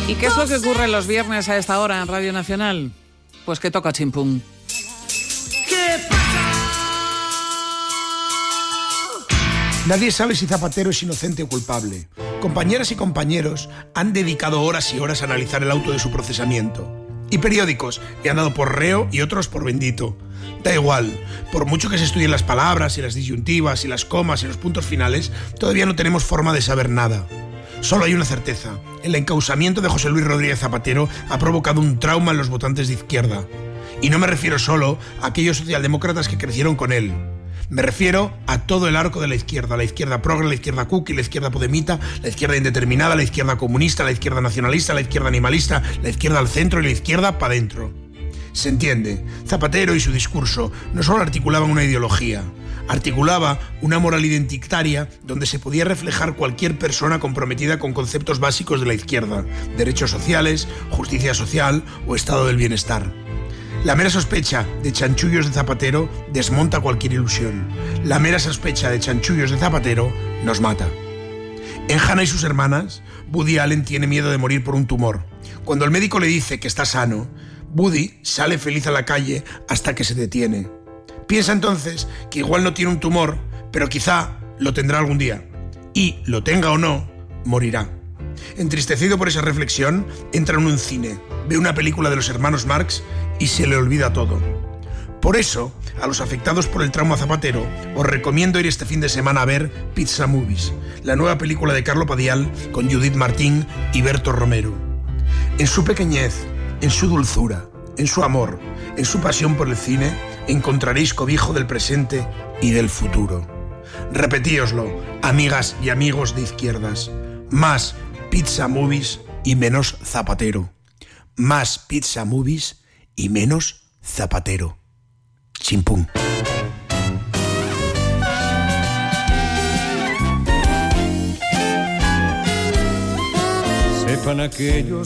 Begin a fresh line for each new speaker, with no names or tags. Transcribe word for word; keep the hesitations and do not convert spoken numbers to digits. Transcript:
¿Y qué es lo que ocurre los viernes a esta hora en Radio Nacional? Pues que toca chimpún.
Nadie sabe si Zapatero es inocente o culpable. Compañeras y compañeros han dedicado horas y horas a analizar el auto de su procesamiento. Y periódicos le han dado por reo y otros por bendito. Da igual, por mucho que se estudien las palabras y las disyuntivas y las comas y los puntos finales, todavía no tenemos forma de saber nada. Solo hay una certeza: el encausamiento de José Luis Rodríguez Zapatero ha provocado un trauma en los votantes de izquierda. Y no me refiero solo a aquellos socialdemócratas que crecieron con él. Me refiero a todo el arco de la izquierda, la izquierda progre, la izquierda cookie, la izquierda podemita, la izquierda indeterminada, la izquierda comunista, la izquierda nacionalista, la izquierda animalista, la izquierda al centro y la izquierda pa' dentro. Se entiende, Zapatero y su discurso no solo articulaban una ideología, articulaba una moral identitaria donde se podía reflejar cualquier persona comprometida con conceptos básicos de la izquierda: derechos sociales, justicia social o estado del bienestar. La mera sospecha de chanchullos de Zapatero desmonta cualquier ilusión. La mera sospecha de chanchullos de Zapatero nos mata. En Hannah y sus hermanas, Woody Allen tiene miedo de morir por un tumor. Cuando el médico le dice que está sano, Woody sale feliz a la calle hasta que se detiene. Piensa entonces que igual no tiene un tumor, pero quizá lo tendrá algún día. Y, lo tenga o no, morirá. Entristecido por esa reflexión, entra en un cine, ve una película de los hermanos Marx y se le olvida todo. Por eso, a los afectados por el trauma Zapatero, os recomiendo ir este fin de semana a ver Pizza Movies, la nueva película de Carlo Padial con Judith Martín y Berto Romero. En su pequeñez, en su dulzura, en su amor, en su pasión por el cine, encontraréis cobijo del presente y del futuro. Repetíoslo, amigas y amigos de izquierdas: más Pizza Movies y menos Zapatero. Más Pizza Movies y menos Zapatero. Chimpún.
Sepan aquellos